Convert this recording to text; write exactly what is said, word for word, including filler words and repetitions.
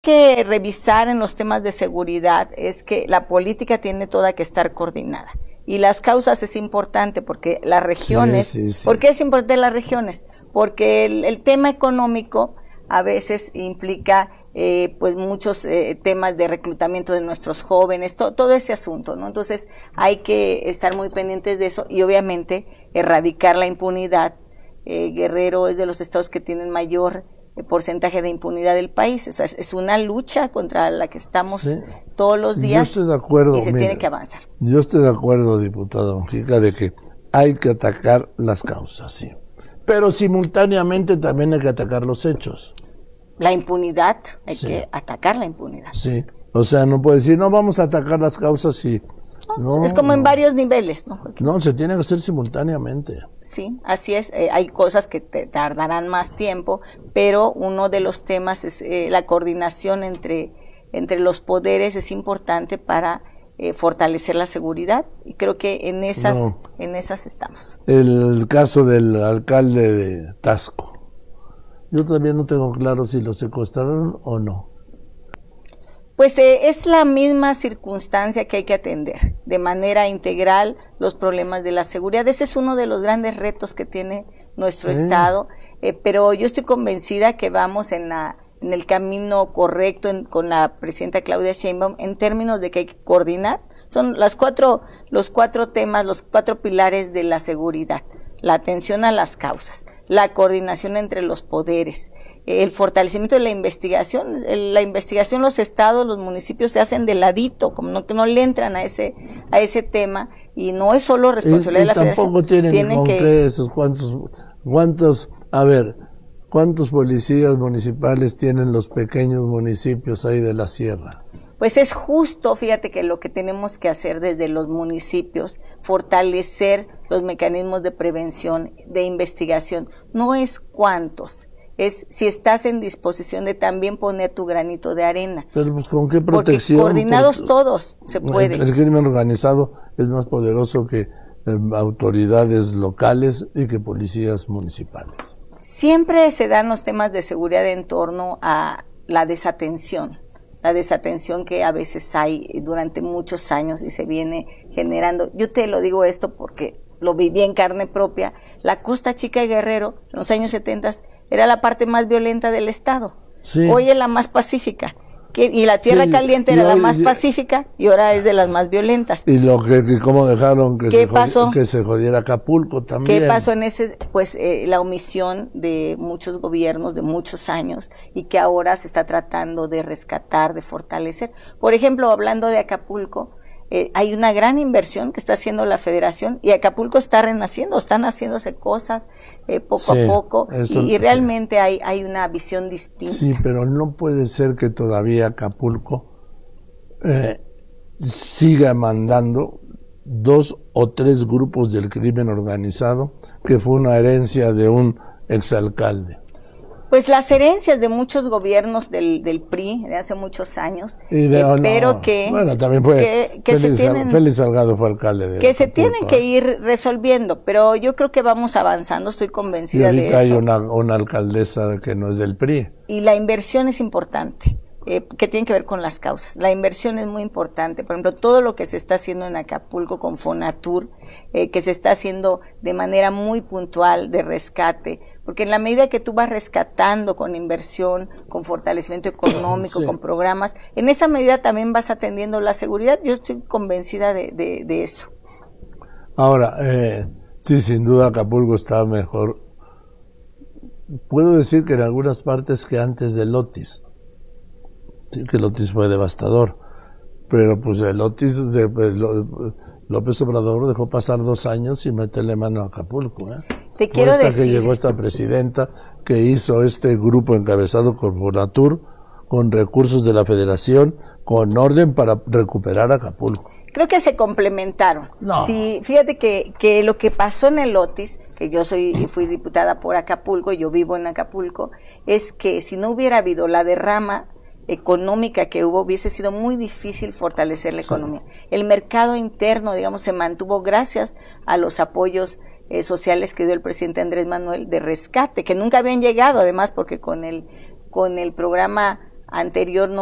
que revisar en los temas de seguridad es que la política tiene toda que estar coordinada. Y las causas es importante porque las regiones, sí, sí, sí. ¿Por qué es importante las regiones? Porque el, el tema económico a veces implica eh, pues muchos eh, temas de reclutamiento de nuestros jóvenes, to, todo ese asunto, ¿no? Entonces hay que estar muy pendientes de eso y obviamente erradicar la impunidad. Eh, Guerrero es de los estados que tienen mayor eh, porcentaje de impunidad del país. O sea, es, es una lucha contra la que estamos sí. todos los días. Yo estoy de acuerdo, y se mira, tiene que avanzar. Yo estoy de acuerdo, diputada Mujica, de que hay que atacar las causas, sí. Pero simultáneamente también hay que atacar los hechos. La impunidad, hay sí. que atacar la impunidad. Sí, o sea, no puede decir, no, vamos a atacar las causas y... No, no, es como no. en varios niveles, ¿no? Porque, no, se tiene que hacer simultáneamente. Sí, así es. Eh, hay cosas que te tardarán más tiempo, pero uno de los temas es eh, la coordinación entre, entre los poderes es importante para eh, fortalecer la seguridad y creo que en esas, no. en esas estamos. El caso del alcalde de Taxco. Yo todavía no tengo claro si lo secuestraron o no. Pues eh, es la misma circunstancia que hay que atender de manera integral los problemas de la seguridad. Ese es uno de los grandes retos que tiene nuestro sí. estado, eh, pero yo estoy convencida que vamos en, la, en el camino correcto en, con la presidenta Claudia Sheinbaum en términos de que hay que coordinar. Son las cuatro, los cuatro temas, los cuatro pilares de la seguridad. La atención a las causas, la coordinación entre los poderes, el fortalecimiento de la investigación. La investigación, los estados, los municipios se hacen de ladito, como no, que no le entran a ese a ese tema, y no es solo responsabilidad y, y de la federación. Tampoco tienen, tienen con que... qué esos cuántos, cuántos, a ver, cuántos policías municipales tienen los pequeños municipios ahí de la sierra. Pues es justo, fíjate que lo que tenemos que hacer desde los municipios, fortalecer los mecanismos de prevención, de investigación. No es cuántos, es si estás en disposición de también poner tu granito de arena. Pero pues ¿con qué protección? Porque coordinados Porque todos se puede. El, el crimen organizado es más poderoso que eh, autoridades locales y que policías municipales. Siempre se dan los temas de seguridad en torno a la desatención. La desatención que a veces hay durante muchos años y se viene generando. Yo te lo digo esto porque lo viví en carne propia. La Costa Chica de Guerrero, en los años setenta, era la parte más violenta del estado. Sí. Hoy es la más pacífica. Que, y la Tierra sí, Caliente era hoy, la más y, pacífica y ahora es de las más violentas. Y lo que, que cómo dejaron que se, pasó? Jodiera, que se jodiera Acapulco también. ¿Qué pasó en ese? Pues eh, la omisión de muchos gobiernos de muchos años y que ahora se está tratando de rescatar, de fortalecer. Por ejemplo, hablando de Acapulco, eh, hay una gran inversión que está haciendo la Federación y Acapulco está renaciendo, están haciéndose cosas eh, poco sí, a poco y, y realmente hay, hay una visión distinta. Sí, pero no puede ser que todavía Acapulco eh, siga mandando dos o tres grupos del crimen organizado, que fue una herencia de un exalcalde. Pues las herencias de muchos gobiernos del, del P R I de hace muchos años, y de, eh, oh, no, pero que, bueno, también fue que, que Félix, se tienen, Félix Salgado fue alcalde de que Acapulco, se tienen que ir resolviendo, pero yo creo que vamos avanzando, estoy convencida de eso. Y ahorita hay una, una alcaldesa que no es del P R I. Y la inversión es importante. Eh, que tiene que ver con las causas. La inversión es muy importante. Por ejemplo, todo lo que se está haciendo en Acapulco con Fonatur, eh, que se está haciendo de manera muy puntual de rescate, porque en la medida que tú vas rescatando con inversión, con fortalecimiento económico, sí. con programas, en esa medida también vas atendiendo la seguridad. Yo estoy convencida de, de, de eso. Ahora, eh, sí, sin duda Acapulco está mejor. Puedo decir que en algunas partes que antes del Otis. Sí, que el Otis fue devastador, pero pues el Otis de, de, de López Obrador dejó pasar dos años sin meterle mano a Acapulco, ¿eh? Te quiero hasta decir que llegó esta presidenta que hizo este grupo encabezado por Fonatur con recursos de la Federación, con orden para recuperar Acapulco. Creo que se complementaron. No. Sí, fíjate que, que lo que pasó en el Otis, que yo soy fui diputada por Acapulco, yo vivo en Acapulco, es que si no hubiera habido la derrama económica que hubo, hubiese sido muy difícil fortalecer la sí. economía. El mercado interno, digamos, se mantuvo gracias a los apoyos eh, sociales que dio el presidente Andrés Manuel de rescate, que nunca habían llegado, además, porque con el con el programa anterior no